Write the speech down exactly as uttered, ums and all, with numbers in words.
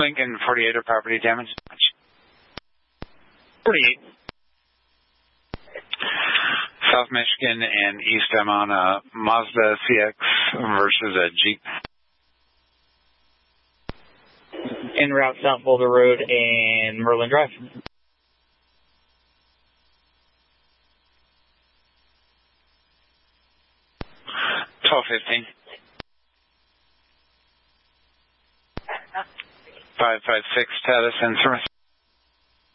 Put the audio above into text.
Lincoln forty-eight or property damage. forty-eight. South Michigan and East I'm on a Mazda C X versus a Jeep. En route South Boulder Road and Merlin Drive. twelve fifteen. five five six status and service.